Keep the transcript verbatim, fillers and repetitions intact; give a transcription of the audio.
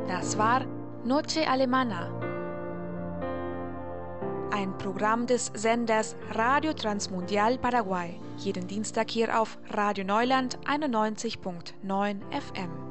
Das war Noche Alemana, ein Programm des Senders Radio Transmundial Paraguay, jeden Dienstag hier auf Radio Neuland einundneunzig Komma neun F M.